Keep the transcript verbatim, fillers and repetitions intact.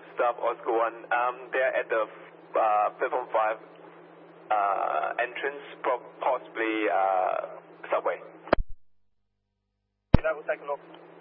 stop Oscar one. Um, they're at the uh, platform five uh, entrance, possibly uh, subway. That will take a look.